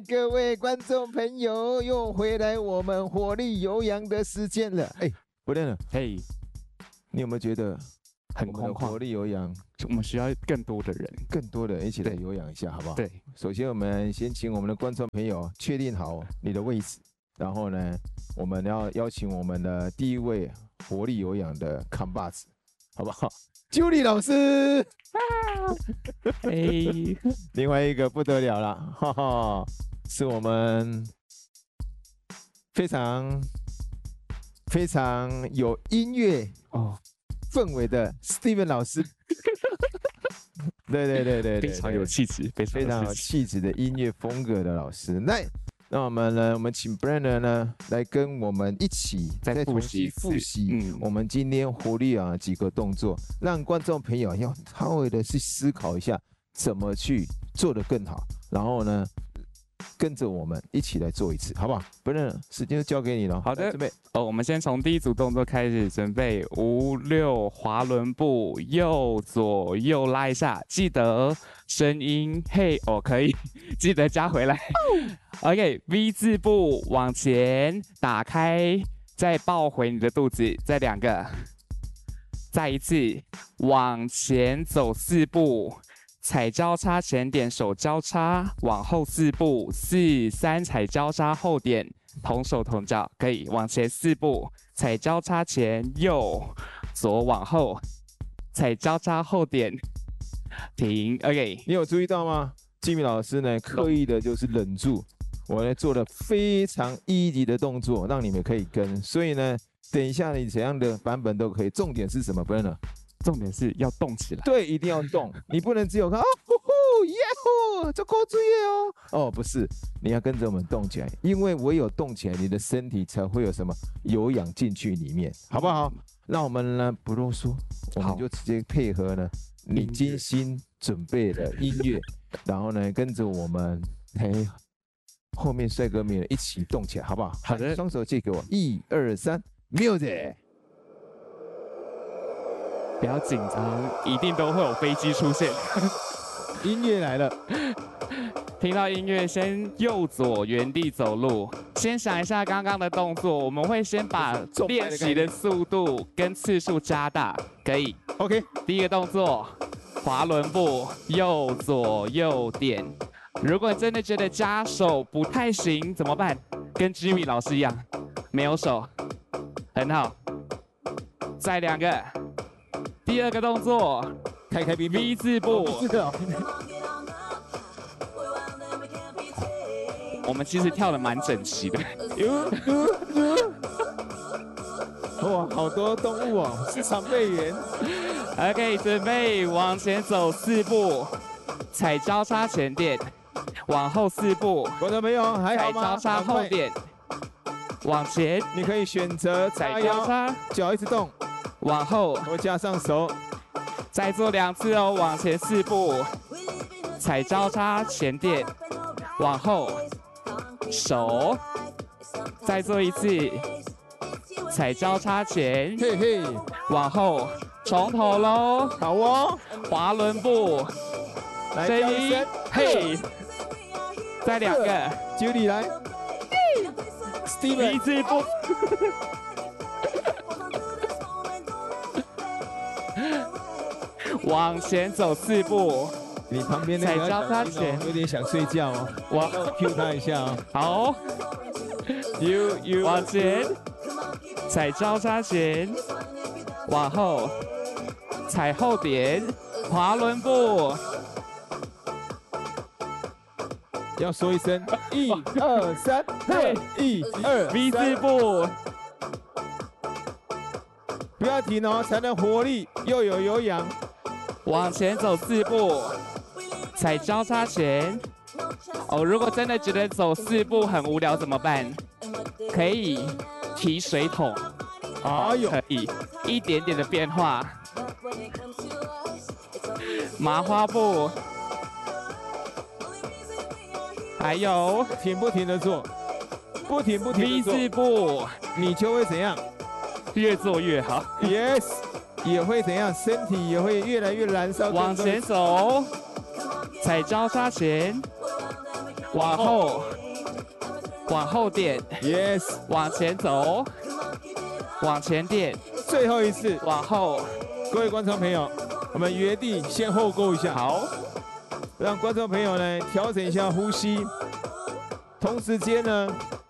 各位观众朋友，又回来我们活力有氧的时间了。哎，不练了， 嘿， 你有没有觉得很空旷？ 活力有氧， 我们需要更多的人， 更多的人一起来有氧一下，好不好？ 对。 首先，我们先请我们的观众朋友确定好你的位置，然后呢，我们要邀请我们的第一位活力有氧的扛把子，好不好？Julie 老师， 哎， 另外一个不得了了，哈哈，是我们非常有音乐氛围的 Steven 老师。对， 非常有气质，非常有气质的音乐风格的老师。那我们请 Brenner 呢来跟我们一起再复习我们今天活力啊几个动作，让观众朋友要稍微的去思考一下怎么去做得更好，然后呢跟着我们一起来做一次，好不好？Brenner，时间就交给你了。 好的， 准备我们先从第一组动作开始，准备5、6滑轮步，右左右拉一下，记得声音嘿可以，记得加回来。OK，V 字步往前打开，再抱回你的肚子，再2个，再一次往前走4步。踩交叉前点，手交叉，往后4步，4、3踩交叉后点，同手同脚，可以往前4步，踩交叉前右左往后，踩交叉后点，停。OK， 你有注意到吗？吉米老师呢刻意的就是忍住，我呢做了非常一级的动作，让你们可以跟。所以呢，等一下你怎样的版本都可以，重点是什么 ，Brenner？ 重点是要动起来， 对，一定要动，你不能只有看呼呼耶呼，这够注意哦。不是，你要跟着我们动起来，因为唯有动起来，你的身体才会有什么有氧进去里面，好不好？那我们呢不啰嗦，我们就直接配合呢你精心准备的音乐，然后呢跟着我们后面帅哥美女一起动起来，好不好？ 好的， 双手借给我，1、2、3 ，music。 不要紧张，一定都会有飞机出现。 音乐来了， 听到音乐先右左原地走路。先想一下刚刚的动作，我们会先把练习的速度跟次数加大，可以 ？OK， 第一个动作滑轮步，右左右点。如果你真的觉得加手不太行，怎么办？跟 Jimmy 老师一样，没有手，很好。再2个。第2个动作， 开 V 字步。我们其实跳得蛮整齐的。 哇，好多动物哦，是常备员。 OK， 准备往前走4步，踩交叉前点，往后4步。 观众朋友还好吗？ 踩交叉后点，往前。 你可以选择踩交叉， 脚一直动。 往后， 我加上手， 再做2次哦。往前4步，踩交叉前点，往后，手，再做1次，踩交叉前， 嘿嘿， 往后，从头喽。 好哦， 滑轮步， 来叫一声， 嘿，再2个 ，Julie 来 ，Steven 字步。往前走4步， 你旁边那个踩交叉前， 有点想睡觉哦。 往 Q 他一下哦。 好往前，踩交叉前，往后，踩后点，滑轮步。 要说一声1、2、3，嘿，1、2 V 字步。 不要停哦，才能活力又有氧。 往前走4步，踩交叉前。如果真的觉得走4步很无聊怎么办？可以提水桶。可以一点点的变化。麻花步，还有停不停的做，不停的做 V 字步， 你就会怎样？ 越做越好。 Yes。也会怎样？身体也会越来越燃烧。 往前走，踩交叉前，往后往后点， ，yes， 往前走，往前点， 最后一次， 往后。 各位观众朋友，我们原地先后勾一下， 好， 让观众朋友呢调整一下呼吸，同时间呢